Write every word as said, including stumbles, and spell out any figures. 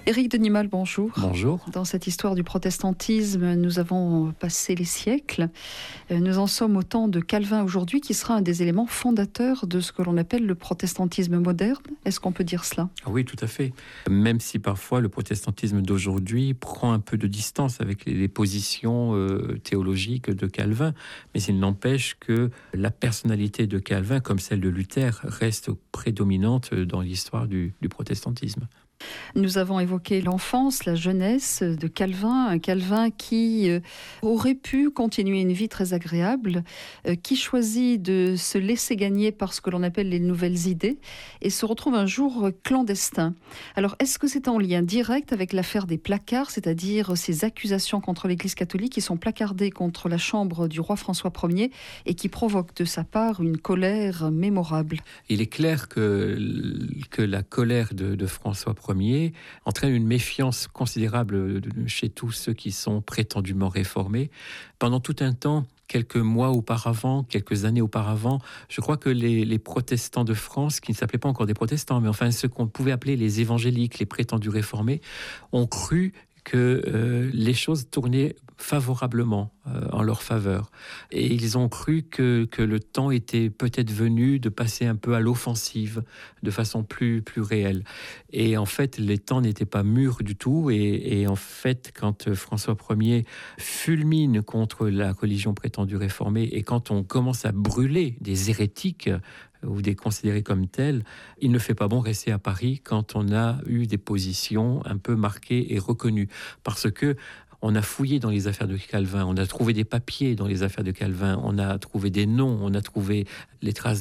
Éric Denimal, bonjour. Bonjour. Dans cette histoire du protestantisme, nous avons passé les siècles. Nous en sommes au temps de Calvin aujourd'hui, qui sera un des éléments fondateurs de ce que l'on appelle le protestantisme moderne. Est-ce qu'on peut dire cela ? Oui, tout à fait. Même si parfois le protestantisme d'aujourd'hui prend un peu de distance avec les positions euh, théologiques de Calvin, mais il n'empêche que la personnalité de Calvin, comme celle de Luther, reste prédominante dans l'histoire du, du protestantisme. Nous avons évoqué l'enfance, la jeunesse de Calvin, un Calvin qui euh, aurait pu continuer une vie très agréable, euh, qui choisit de se laisser gagner par ce que l'on appelle les nouvelles idées et se retrouve un jour clandestin. Alors, est-ce que c'est en lien direct avec l'affaire des placards, c'est-à-dire ces accusations contre l'Église catholique qui sont placardées contre la chambre du roi François Ier et qui provoquent de sa part une colère mémorable ? Il est clair que, que la colère de, de François Ier entraîne une méfiance considérable chez tous ceux qui sont prétendument réformés. Pendant tout un temps, quelques mois auparavant, quelques années auparavant, je crois que les, les protestants de France, qui ne s'appelaient pas encore des protestants, mais enfin ceux qu'on pouvait appeler les évangéliques, les prétendus réformés, ont cru que euh, les choses tournaient favorablement euh, en leur faveur. Et ils ont cru que, que le temps était peut-être venu de passer un peu à l'offensive de façon plus, plus réelle. Et en fait, les temps n'étaient pas mûrs du tout. Et, et en fait, quand François Ier fulmine contre la religion prétendue réformée et quand on commence à brûler des hérétiques ou des considérés comme tels, il ne fait pas bon rester à Paris quand on a eu des positions un peu marquées et reconnues. Parce que on a fouillé dans les affaires de Calvin, on a trouvé des papiers dans les affaires de Calvin, on a trouvé des noms, on a trouvé les traces